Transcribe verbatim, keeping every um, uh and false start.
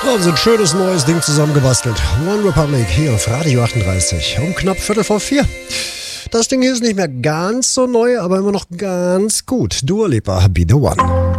So, haben sie ein schönes neues Ding zusammengebastelt. One Republic hier auf Radio achtunddreißig um knapp Viertel vor vier. Das Ding hier ist nicht mehr ganz so neu, aber immer noch ganz gut. Dua Lipa, Be The One.